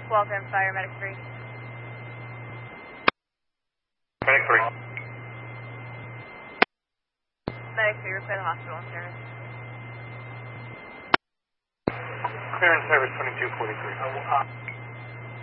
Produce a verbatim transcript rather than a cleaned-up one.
Waltham Fire, Medic three. Medic three. Medic three, repair the hospital in service. Clearance service twenty-two forty-three.